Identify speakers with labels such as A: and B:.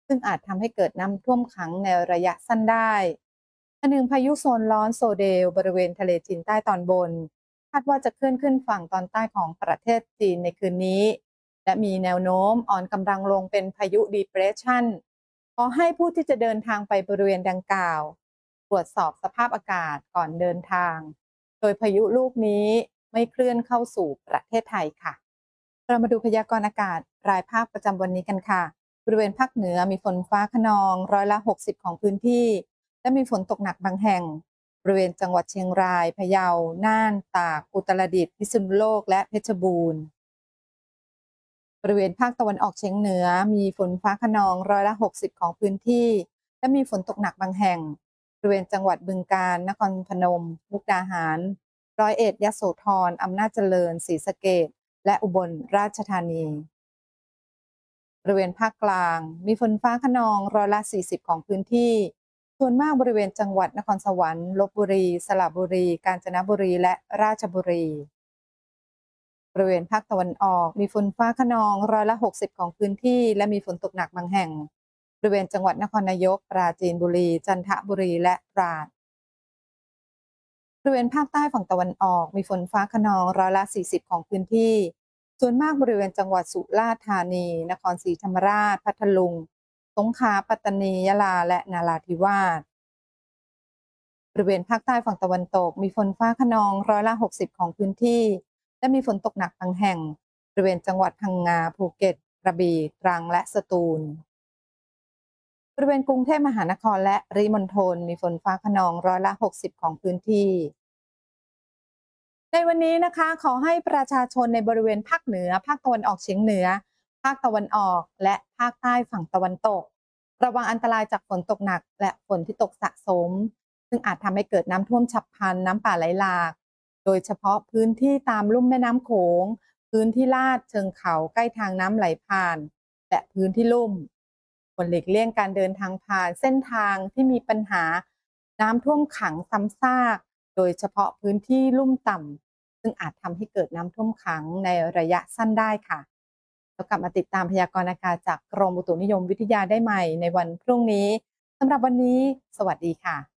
A: ซึ่งอาจทำให้เกิดน้ำท่วมขังในระยะสั้นได้อันหนึ่งพายุโซนร้อนโซเดลบริเวณทะเลจีนใต้ตอนบนคาดว่าจะเคลื่อนขึ้นฝั่งตอนใต้ของประเทศจีนในคืนนี้และมีแนวโน้มอ่อนกำลังลงเป็นพายุ Depression ขอให้ผู้ที่จะเดินทางไปบริเวณดังกล่าวตรวจสอบสภาพอากาศก่อนเดินทางโดยพายุลูกนี้ไม่เคลื่อนเข้าสู่ประเทศไทยค่ะเรามาดูพยากรณ์อากาศรายภาคประจำวันนี้กันค่ะบริเวณภาคเหนือมีฝนฟ้าคะนอง60%ของพื้นที่และมีฝนตกหนักบางแห่งบริเวณจังหวัดเชียงรายพะเยาน่านตากอุตรดิตถ์พิษณุโลกและเพชรบูรณ์ บริเวณภาคตะวันออกเฉียงเหนือมีฝนฟ้าคะนอง60%ของพื้นที่และมีฝนตกหนักบางแห่งบริเวณจังหวัดบึงกาฬนครพนมมุกดาหารร้อยเอ็ดยโสธรอำนาจเจริญศรีสะเกษและอุบลราชธานีบริเวณภาคกลางมีฝนฟ้าคะนอง40%ของพื้นที่ส่วนมากบริเวณจังหวัดนครสวรรค์ลพบุรีสระบุรีกาญจนบุรีและราชบุรี บริเวณภาคตะวันออกมีฝนฟ้าคะนอง60%ของพื้นที่และมีฝนตกหนักบางแห่งบริเวณจังหวัดนครนายกปราจีนบุรีจันทบุรีและตราดบริเวณภาคใต้ฝั่งตะวันออกมีฝนฟ้าคะนอง40%ของพื้นที่ส่วนมากบริเวณจังหวัดสุราษฎร์ธานีนครศรีธรรมราชพัทลุงสงขลาปัตตานียะลาและนราธิวาสบริเวณภาคใต้ฝั่งตะวันตกมีฝนฟ้าคะนอง60%ของพื้นที่และมีฝนตกหนักบางแห่งบริเวณจังหวัดพังงาภูเก็ตกระบี่ตรังและสตูลบริเวณกรุงเทพมหานครและปริมณฑลมีฝนฟ้าคะนอง60%ของพื้นที่ในวันนี้นะคะขอให้ประชาชนในบริเวณภาคเหนือภาคตะวันออกเฉียงเหนือภาคตะวันออกและภาคใต้ฝั่งตะวันตกระวังอันตรายจากฝนตกหนักและฝนที่ตกสะสมซึ่งอาจทำให้เกิดน้ำท่วมฉับพลันน้ำป่าไหลหลากโดยเฉพาะพื้นที่ตามลุ่มแม่น้ำโขงพื้นที่ลาดเชิงเขาใกล้ทางน้ำไหลผ่านและพื้นที่ลุ่มควรหลีกเลี่ยงการเดินทางผ่านเส้นทางที่มีปัญหาน้ำท่วมขังซ้ำซากโดยเฉพาะพื้นที่ลุ่มต่ำซึ่งอาจทำให้เกิดน้ำท่วมขังในระยะสั้นได้ค่ะแล้วกลับมาติดตามพยากรณ์อากาศจากกรมอุตุนิยมวิทยาได้ใหม่ในวันพรุ่งนี้สำหรับวันนี้สวัสดีค่ะ